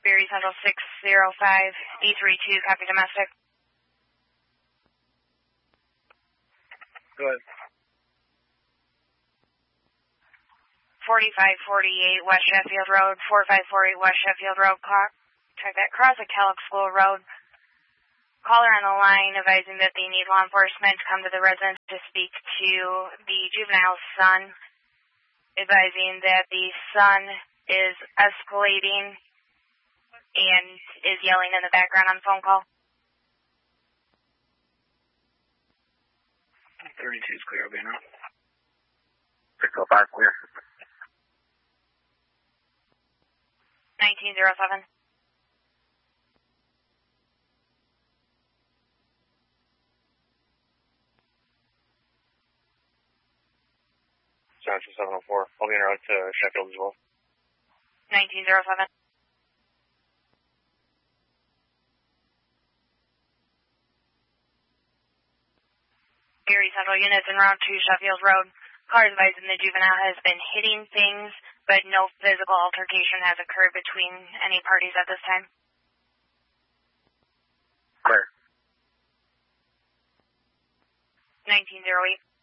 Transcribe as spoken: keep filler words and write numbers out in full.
Berry Central six zero five, E three two, copy domestic. Go ahead. forty-five forty-eight West Sheffield Road, forty-five forty-eight West Sheffield Road, clock. Check that, cross at Kellogg School Road. Caller on the line advising that they need law enforcement to come to the residence to speak to the juvenile's son, advising that the son is escalating and is yelling in the background on the phone call. thirty-two is clear, Albino. six oh five clear. nineteen oh seven. Central seven oh four. I'll be en route to Sheffield as well. nineteen oh seven. Berry Central units en route to Sheffield Road. Car advising the juvenile has been hitting things, but no physical altercation has occurred between any parties at this time. Clear. nineteen oh eight.